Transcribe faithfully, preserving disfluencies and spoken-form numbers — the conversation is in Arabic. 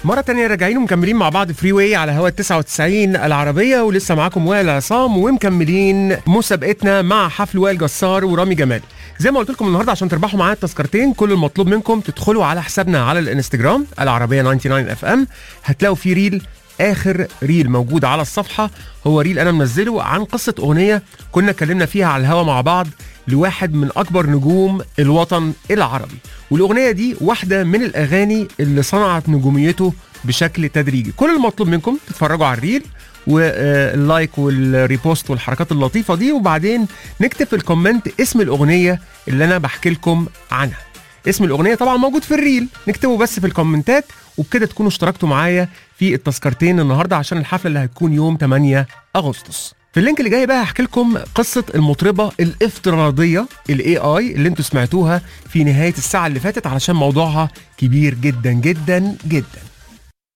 مرة تانية راجعين ومكملين مع بعض فري واي على هوا تسعة وتسعين العربية، ولسه معاكم وائل عصام ومكملين مسابقتنا مع حفل وائل جسار ورامي جمال. زي ما قلت لكم النهارده عشان تربحوا معايا التذكرتين كل المطلوب منكم تدخلوا على حسابنا على الانستجرام العربية تسعة وتسعين اف ام. هتلاقوا فيه ريل، اخر ريل موجود على الصفحة هو ريل انا منزله عن قصة اغنية كنا اتكلمنا فيها على الهوا مع بعض لواحد من اكبر نجوم الوطن العربي، والاغنيه دي واحده من الاغاني اللي صنعت نجوميته بشكل تدريجي. كل المطلوب منكم تتفرجوا على الريل واللايك والريبوست والحركات اللطيفه دي، وبعدين نكتب في الكومنت اسم الاغنيه اللي انا بحكي لكم عنها. اسم الاغنيه طبعا موجود في الريل، نكتبه بس في الكومنتات، وبكده تكونوا اشتركتوا معايا في التذكرتين النهارده عشان الحفله اللي هتكون يوم ثمانية أغسطس. في اللينك اللي جاي بقى هحكي لكم قصة المطربة الافتراضية الاي اي اللي انتوا سمعتوها في نهاية الساعة اللي فاتت، علشان موضوعها كبير جدا جدا جدا.